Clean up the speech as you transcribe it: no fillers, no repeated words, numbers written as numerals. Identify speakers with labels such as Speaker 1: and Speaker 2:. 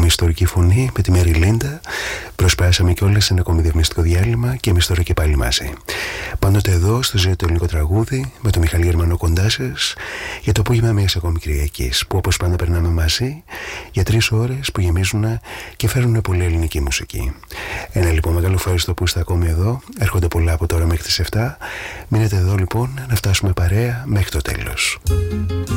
Speaker 1: ιστορική φωνή με τη Μέρι Λίντα. Προσπέρασαμε κιόλας ένα ακόμη διαφημιστικό διάλειμμα και εμείς τώρα και πάλι μαζί. Πάντοτε εδώ στο Ζωή το ελληνικό τραγούδι με τον Μιχάλη Γερμανό κοντά σας για το απόγευμα μιας ακόμη Κυριακής, που όπως πάντα περνάμε μαζί για 3 ώρες που γεμίζουν και φέρνουν πολύ ελληνική μουσική. Ένα λοιπόν μεγάλο ευχαριστώ που είστε ακόμη εδώ. Έρχονται πολλά από τώρα μέχρι τις 7. Μείνετε εδώ λοιπόν να φτάσουμε παρέα μέχρι το τέλος.